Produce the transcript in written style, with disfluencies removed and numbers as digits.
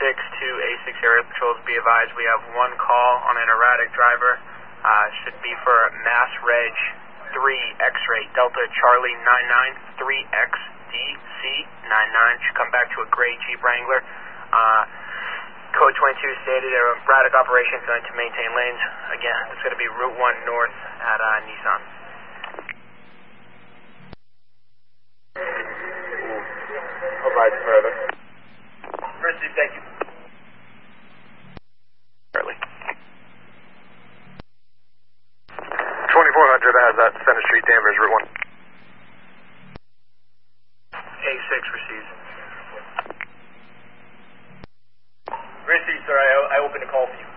to A6 area patrols, be advised we have one call on an erratic driver. Should be for Mass Reg 3 X-ray Delta Charlie 99 3XDC 99. Should come back to a gray Jeep Wrangler. Code 22 stated erratic operation going to maintain lanes. Again, it's going to be Route 1 north at Nissan. Provide further. Mercy, thank you. Early. 2400 has that Center Street, Danvers, Route 1. A6 receives. Receive, sir. I opened a call for you.